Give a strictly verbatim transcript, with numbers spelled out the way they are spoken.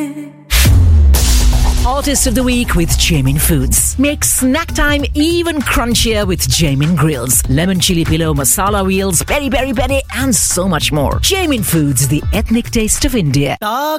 Artist of the Week with Jamin Foods. Make snack time even crunchier with Jamin Grills. Lemon chili pillow, masala wheels, peri peri peri and so much more. Jamin Foods, the ethnic taste of India.